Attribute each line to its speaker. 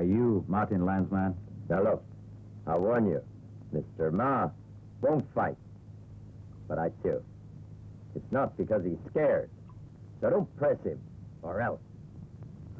Speaker 1: you Martin Landsman?
Speaker 2: Now look, I warn you, Mr. Ma won't fight. But I do. It's not because he's scared. So don't press him, or else.